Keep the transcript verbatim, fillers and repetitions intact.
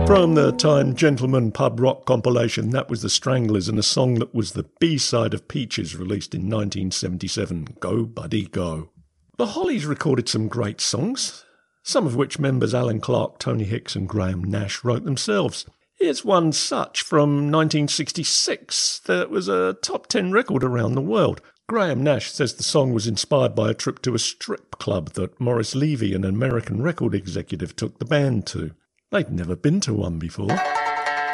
From the Time Gentleman pub rock compilation, that was the Stranglers and a song that was the B-side of Peaches, released in nineteen seventy-seven, Go Buddy Go. The Hollies recorded some great songs, some of which members Alan Clark, Tony Hicks and Graham Nash wrote themselves. Here's one such from nineteen sixty-six that was a top ten record around the world. Graham Nash says the song was inspired by a trip to a strip club that Morris Levy, an American record executive, took the band to. They'd never been to one before.